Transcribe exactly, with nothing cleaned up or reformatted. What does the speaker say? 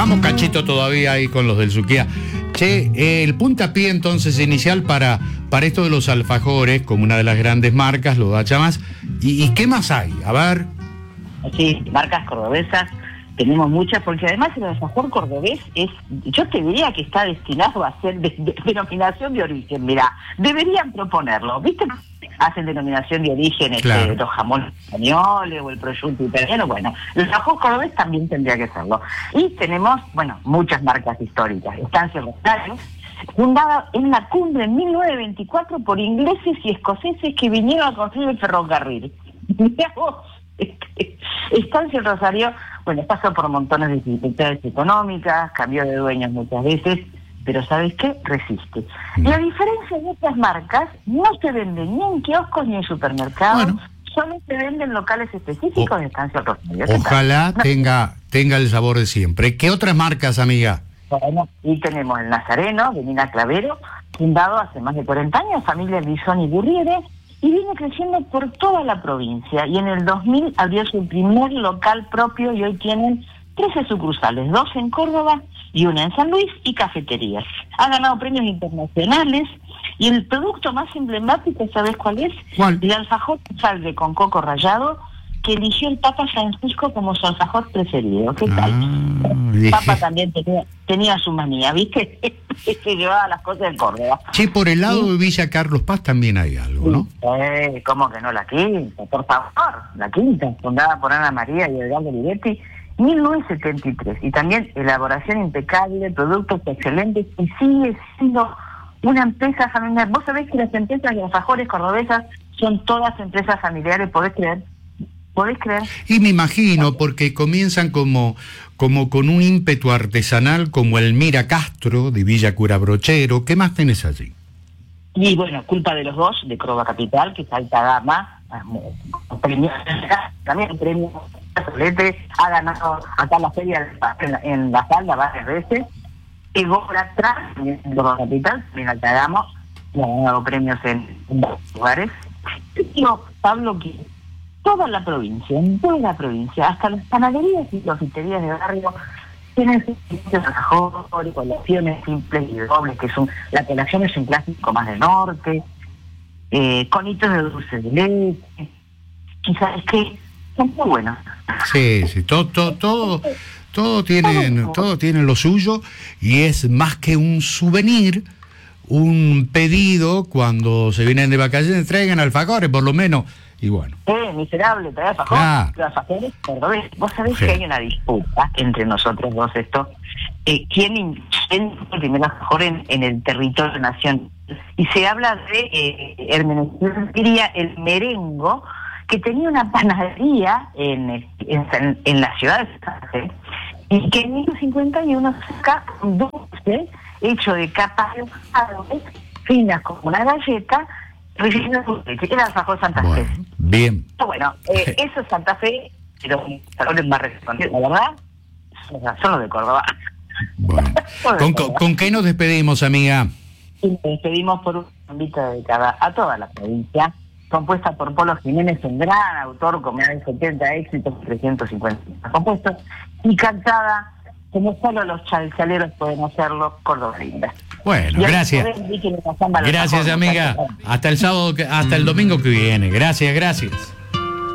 Vamos, Cachito, todavía ahí con los del Suquía. Che, eh, el puntapié entonces inicial para, para esto de los alfajores, como una de las grandes marcas, lo da Chamas. ¿Y, ¿Y qué más hay? A ver. Sí, marcas cordobesas, tenemos muchas, porque además el alfajor cordobés es, yo te diría que está destinado a ser de, de, denominación de origen. Mirá, deberían proponerlo, ¿viste? Hacen denominación de origen, Claro. este, los jamones españoles o el prosciutto italiano. Bueno, el alfajor cordobés también tendría que serlo. Y tenemos, bueno, muchas marcas históricas. Estancia Rosario, fundada en la cumbre en mil novecientos veinticuatro por ingleses y escoceses que vinieron a construir el ferrocarril. Mirá vos. Estancia Rosario, bueno, pasó por montones de dificultades económicas, cambió de dueños muchas veces, pero ¿sabes qué? Resiste. Y a diferencia de otras marcas, no se venden ni en kioscos ni en supermercados, Bueno. solo se venden en locales específicos O- de Estancia Rosario. ¿Qué Ojalá tal? tenga, tenga el sabor de siempre. ¿Qué otras marcas, amiga? Bueno, y tenemos el Nazareno, de Nina Clavero, fundado hace más de cuarenta años, familia Bison y Gurriere, y viene creciendo por toda la provincia. Y en el dos mil abrió su primer local propio y hoy tienen trece sucursales, dos en Córdoba y una en San Luis, y cafeterías. Ha ganado premios internacionales y el producto más emblemático, ¿sabes cuál es? ¿Cuál? El alfajor salve con coco rallado, que eligió el Papa Francisco como su alfajor preferido. ¿Qué tal? Ah, El dije- Papa también tenía, tenía su manía, ¿viste? Que llevaba las cosas de Córdoba. Che, por el lado de Villa Carlos Paz también hay algo, ¿no? Eh, ¿Cómo que no? La Quinta, por favor. La Quinta, fundada por Ana María y Edgardo Olivetti, mil novecientos setenta y tres. Y también elaboración impecable, productos excelentes, y sigue siendo una empresa familiar. Vos sabés que las empresas de alfajores cordobesas son todas empresas familiares, ¿podés creer? ¿Podés creer? Y me imagino, porque comienzan como, como con un ímpetu artesanal, como Elmira Castro, de Villa Cura Brochero. ¿Qué más tenés allí? Y bueno, culpa de los dos, de Córdoba Capital, que es alta gama, premio, también premio Solete, ha ganado acá la feria en la, en la falda varias veces. Y Gora atrás, en Córdoba Capital, también alta gama, y ha ganado premios en, en varios lugares. Digo, Pablo, que toda la provincia, en toda la provincia, hasta las panaderías y confiterías de barrio, tienen sus servicios de alfajores, colaciones simples y dobles, que son, la colación es un clásico más del norte, eh, conitos de dulce de leche, y sabes qué, son muy buenos. Sí, sí, todo, todo, todo, todo tiene, todo tiene lo suyo, y es más que un souvenir, un pedido cuando se vienen de vacaciones, traigan alfajores, por lo menos, y bueno. Eh, miserable, trae alfajor, Claro. los alfajores cordobés. Vos sabés Sí. que hay una disputa entre nosotros dos, esto, eh, quién inventó el primer alfajor en, en el territorio nacional. Y se habla de eh, Hermenegildo, diría el merengo, que tenía una panadería en, en, en la ciudad de Santa Fe, y que en mil novecientos cincuenta y uno saca un dulce hecho de capas de árboles finas como una galleta, relleno de dulce, que era el alfajor Santa Fe. Bueno, bien. Bueno, eh, eso es Santa Fe, pero los sabores más reconocidos, la verdad, son son los de Córdoba. Bueno. Son de ¿Con, Córdoba. con, con qué nos despedimos, amiga? Y nos despedimos por un ámbito dedicada a toda la provincia, compuesta por Polo Jiménez, un gran autor con más de setenta éxitos, trescientos cincuenta compuestos, y cantada como solo los chalchaleros pueden hacerlo, Córdoba linda. Bueno, Y ahora gracias. podés decir que me pasan para los Gracias, alfajores, amiga. muchachos. Hasta el sábado, que- hasta el domingo que viene. Gracias, gracias.